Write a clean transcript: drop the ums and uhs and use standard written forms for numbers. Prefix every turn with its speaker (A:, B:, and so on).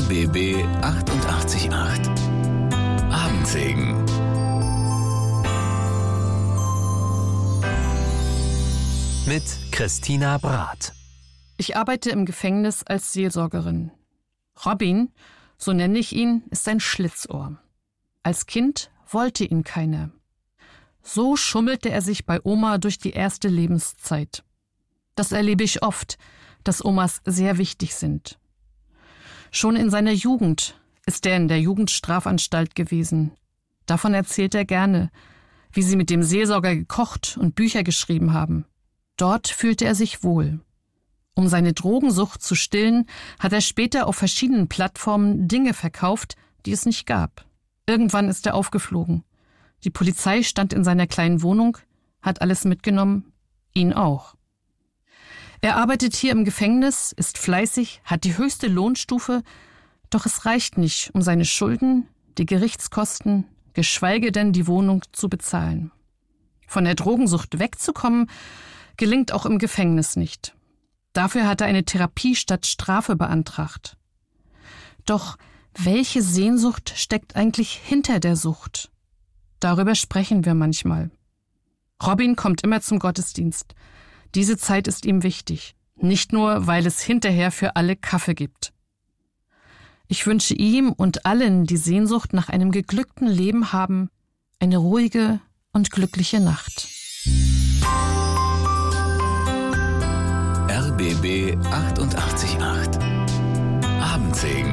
A: RBB 88.8 Abendsegen. Mit Christina Brath.
B: Ich arbeite im Gefängnis als Seelsorgerin. Robin, so nenne ich ihn, ist ein Schlitzohr. Als Kind wollte ihn keiner. So schummelte er sich bei Oma durch die erste Lebenszeit. Das erlebe ich oft, dass Omas sehr wichtig sind. Schon in seiner Jugend ist er in der Jugendstrafanstalt gewesen. Davon erzählt er gerne, wie sie mit dem Seelsorger gekocht und Bücher geschrieben haben. Dort fühlte er sich wohl. Um seine Drogensucht zu stillen, hat er später auf verschiedenen Plattformen Dinge verkauft, die es nicht gab. Irgendwann ist er aufgeflogen. Die Polizei stand in seiner kleinen Wohnung, hat alles mitgenommen, ihn auch. Er arbeitet hier im Gefängnis, ist fleißig, hat die höchste Lohnstufe, doch es reicht nicht, um seine Schulden, die Gerichtskosten, geschweige denn die Wohnung zu bezahlen. Von der Drogensucht wegzukommen, gelingt auch im Gefängnis nicht. Dafür hat er eine Therapie statt Strafe beantragt. Doch welche Sehnsucht steckt eigentlich hinter der Sucht? Darüber sprechen wir manchmal. Robin kommt immer zum Gottesdienst. Diese Zeit ist ihm wichtig. Nicht nur, weil es hinterher für alle Kaffee gibt. Ich wünsche ihm und allen, die Sehnsucht nach einem geglückten Leben haben, eine ruhige und glückliche Nacht.
A: RBB 88.8 Abendsegen.